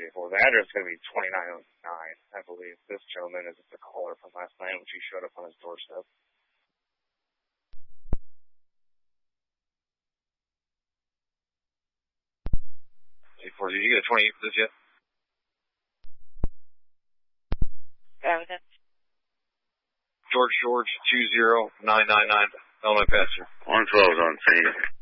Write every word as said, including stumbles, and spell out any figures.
vehicle. The address is going to be twenty-nine oh nine, I believe. This gentleman is the caller from last night, which he showed up on his doorstep. Did you get a twenty-eight for this yet? Yeah, with that. George George two zero nine nine nine, Illinois Passenger. one twelve is on scene.